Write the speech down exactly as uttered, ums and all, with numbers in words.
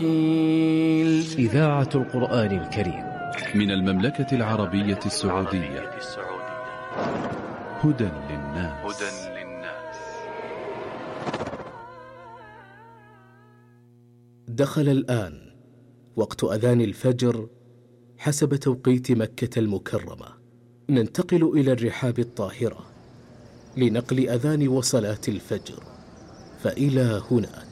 إذاعة القرآن الكريم من المملكة العربية السعودية. هدى للناس. دخل الآن وقت أذان الفجر حسب توقيت مكة المكرمة. ننتقل إلى الرحاب الطاهرة لنقل أذان وصلاة الفجر، فإلى هناك.